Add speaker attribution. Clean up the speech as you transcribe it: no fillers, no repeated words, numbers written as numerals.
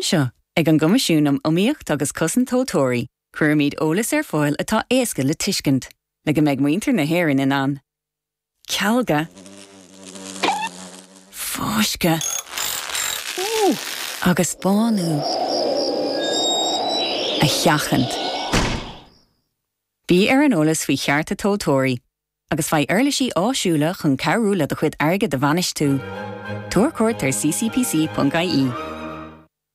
Speaker 1: Anseo, ag an gomisiúnam omíocht agus cosan tótóirí, chuir míad ólas ar fáil atá éasca le tuiscint, le go méid muintir na héireann in an. Cealga. Fáisce. Agus bánú. A cheachant. Bí ar an ólas faoi chearta tótóirí, agus fai airlisí áisiúla chun cearú le do chuid airge de bhanis tú. Tuair cuairt ar ccpc.ie.